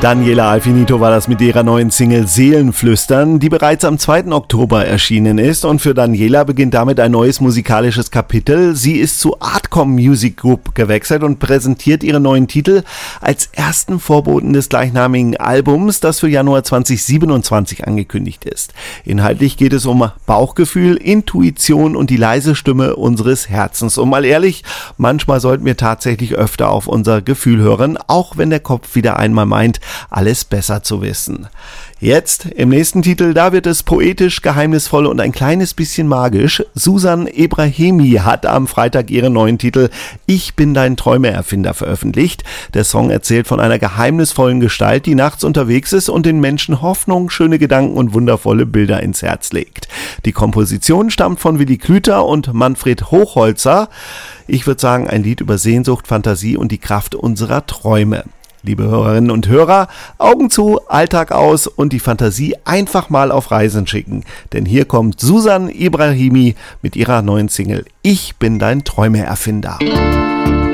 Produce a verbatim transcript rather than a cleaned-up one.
Daniela Alfinito war das mit ihrer neuen Single Seelenflüstern, die bereits am zweiten Oktober erschienen ist, und für Daniela beginnt damit ein neues musikalisches Kapitel. Sie ist zu Artcom Music Group gewechselt und präsentiert ihren neuen Titel als ersten Vorboten des gleichnamigen Albums, das für Januar zweitausendsiebenundzwanzig angekündigt ist. Inhaltlich geht es um Bauchgefühl, Intuition und die leise Stimme unseres Herzens. Und mal ehrlich, manchmal sollten wir tatsächlich öfter auf unser Gefühl hören, auch wenn der Kopf wieder einmal meint, alles besser zu wissen. Jetzt, im nächsten Titel, da wird es poetisch, geheimnisvoll und ein kleines bisschen magisch. Susan Ebrahimi hat am Freitag ihren neuen Titel Ich bin dein Träumeerfinder veröffentlicht. Der Song erzählt von einer geheimnisvollen Gestalt, die nachts unterwegs ist und den Menschen Hoffnung, schöne Gedanken und wundervolle Bilder ins Herz legt. Die Komposition stammt von Willi Klüter und Manfred Hochholzer. Ich würde sagen, ein Lied über Sehnsucht, Fantasie und die Kraft unserer Träume. Liebe Hörerinnen und Hörer, Augen zu, Alltag aus und die Fantasie einfach mal auf Reisen schicken. Denn hier kommt Susan Ebrahimi mit ihrer neuen Single Ich bin dein Träumeerfinder.